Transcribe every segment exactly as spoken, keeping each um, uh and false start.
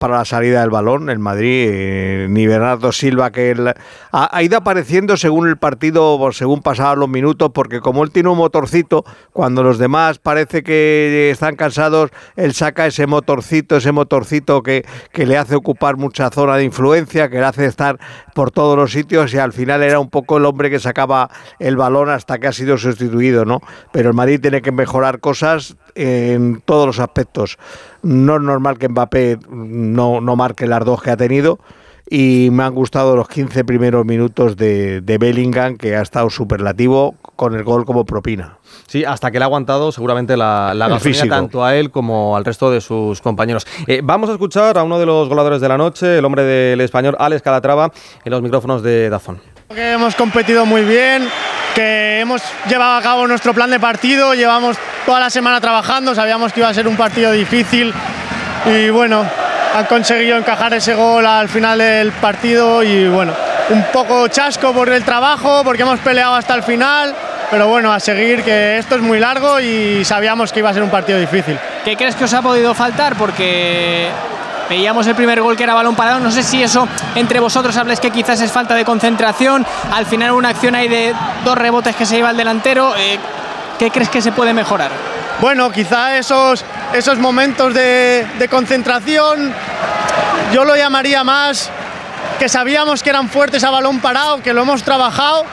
para la salida del balón, el Madrid, eh, ni Bernardo Silva, que él, ha, ha ido apareciendo según el partido, según pasaban los minutos, porque como él tiene un motorcito, cuando los demás parece que están cansados, él saca ese motorcito, ese motorcito que, que le hace ocupar mucha zona de influencia, que le hace estar por todos los sitios, y al final era un poco el hombre que sacaba el balón hasta que ha sido sustituido, ¿no? Pero el Madrid tiene que mejorar cosas en todos los aspectos. No es normal que Mbappé no, no marque las dos que ha tenido, y me han gustado los quince primeros minutos de, de Bellingham, que ha estado superlativo con el gol como propina. Sí, hasta que le ha aguantado seguramente la, la gasolina tanto a él como al resto de sus compañeros. Eh, vamos a escuchar a uno de los goleadores de la noche, el hombre del Español, Alex Calatrava, en los micrófonos de DAZN. Que hemos competido muy bien, que hemos llevado a cabo nuestro plan de partido, llevamos toda la semana trabajando, sabíamos que iba a ser un partido difícil y bueno, han conseguido encajar ese gol al final del partido y bueno, un poco chasco por el trabajo, porque hemos peleado hasta el final, pero bueno, a seguir, que esto es muy largo y sabíamos que iba a ser un partido difícil. ¿Qué crees que os ha podido faltar? Porque veíamos el primer gol que era balón parado, no sé si eso entre vosotros habláis que quizás es falta de concentración, al final una acción ahí de dos rebotes que se lleva el delantero, eh, ¿qué crees que se puede mejorar? Bueno, quizá esos, esos momentos de, de concentración, yo lo llamaría más que sabíamos que eran fuertes a balón parado, que lo hemos trabajado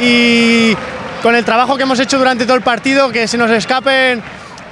y con el trabajo que hemos hecho durante todo el partido, que se nos escapen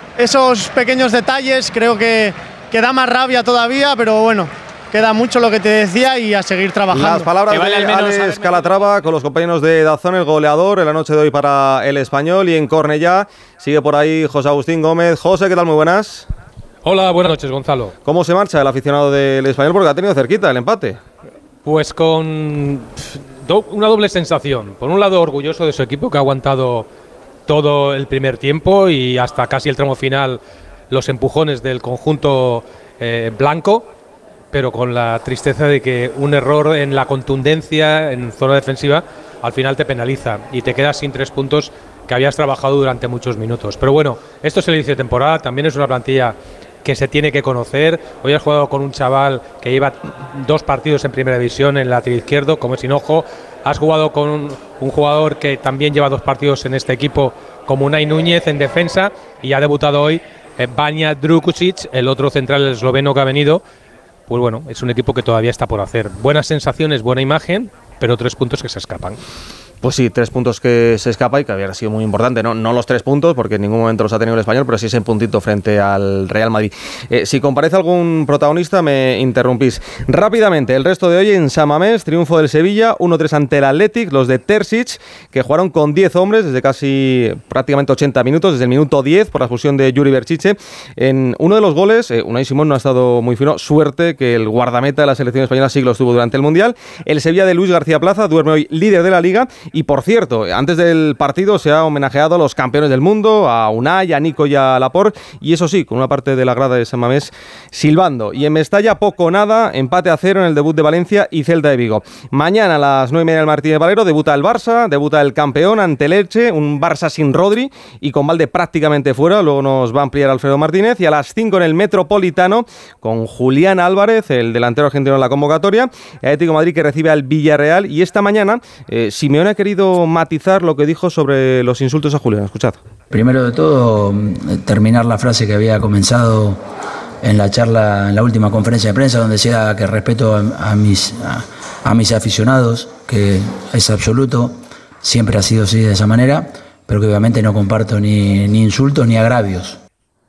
esos pequeños detalles, creo que, que da más rabia todavía, pero bueno, queda mucho lo que te decía y a seguir trabajando. Las palabras vale de Alex Calatrava con los compañeros de DAZN, el goleador en la noche de hoy para el Español. Y en Cornellá sigue por ahí José Agustín Gómez. José, ¿qué tal? Muy buenas. Hola, buenas noches, Gonzalo. ¿Cómo se marcha el aficionado del Español? Porque ha tenido cerquita el empate. Pues con do- una doble sensación. Por un lado, orgulloso de su equipo, que ha aguantado todo el primer tiempo y hasta casi el tramo final los empujones del conjunto eh, blanco, pero con la tristeza de que un error en la contundencia en zona defensiva al final te penaliza y te quedas sin tres puntos que habías trabajado durante muchos minutos. Pero bueno, esto es el inicio de temporada, también es una plantilla que se tiene que conocer. Hoy has jugado con un chaval que lleva dos partidos en primera división en el lateral izquierdo, como es Hinojo. Has jugado con un, un jugador que también lleva dos partidos en este equipo, como Unai Núñez en defensa, y ha debutado hoy eh, Vanja Drukusic, el otro central esloveno que ha venido. Pues bueno, es un equipo que todavía está por hacer. Buenas sensaciones, buena imagen, pero tres puntos que se escapan. Pues sí, tres puntos que se escapa y que habría sido muy importante, no, no los tres puntos, porque en ningún momento los ha tenido el Español, pero sí ese puntito frente al Real Madrid. Eh, si comparece algún protagonista, me interrumpís. Rápidamente, el resto de hoy en San Mamés, triunfo del Sevilla, uno tres ante el Athletic, los de Terzic, que jugaron con diez hombres desde casi prácticamente ochenta minutos, desde el minuto diez, por la expulsión de Yuri Berchiche. En uno de los goles, eh, Unai Simón no ha estado muy fino, suerte que el guardameta de la selección española sí lo estuvo durante el Mundial. El Sevilla de Luis García Plaza duerme hoy líder de la Liga. Y por cierto, antes del partido se ha homenajeado a los campeones del mundo, a Unai, a Nico y a Laporte, y eso sí, con una parte de la grada de San Mamés silbando. Y en Mestalla poco o nada, empate a cero en el debut de Valencia y Celta de Vigo. Mañana a las nueve y media del Martínez Valero debuta el Barça, debuta el campeón ante el Elche, un Barça sin Rodri y con Valde prácticamente fuera, luego nos va a ampliar Alfredo Martínez, y a las cinco en el Metropolitano con Julián Álvarez, el delantero argentino en la convocatoria, Atlético de Madrid que recibe al Villarreal. Y esta mañana eh, Simeone ha querido matizar lo que dijo sobre los insultos a Julián. Escuchad. Primero de todo, terminar la frase que había comenzado en la charla, en la última conferencia de prensa, donde decía que respeto a, a, mis, a, a mis aficionados, que es absoluto, siempre ha sido así de esa manera, pero que obviamente no comparto ni, ni insultos ni agravios.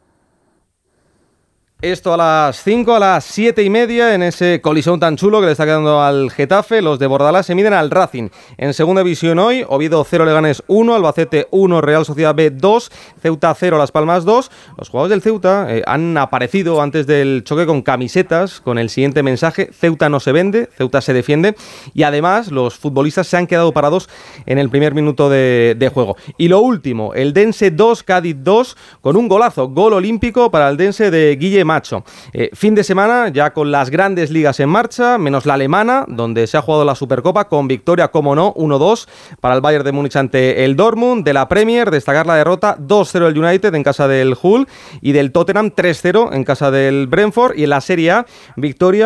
Esto a las cinco, a las siete y media, en ese colisón tan chulo que le está quedando al Getafe. Los de Bordalás se miden al Racing. En segunda división hoy, Oviedo cero, Leganés uno, Albacete uno, Real Sociedad B dos, Ceuta cero, Las Palmas dos. Los jugadores del Ceuta eh, han aparecido antes del choque con camisetas, con el siguiente mensaje: Ceuta no se vende, Ceuta se defiende. Y además los futbolistas se han quedado parados en el primer minuto de, de juego. Y lo último, el Dense dos, Cádiz dos, con un golazo, gol olímpico para el Dense de Guille Macho. Eh, fin de semana ya con las grandes ligas en marcha, menos la alemana, donde se ha jugado la Supercopa con victoria, como no, uno dos para el Bayern de Múnich ante el Dortmund. De la Premier, destacar la derrota dos cero del United en casa del Hull y del Tottenham tres cero en casa del Brentford. Y en la Serie A, victoria